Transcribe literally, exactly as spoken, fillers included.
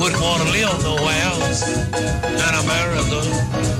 wouldn't want to live nowhere else in America.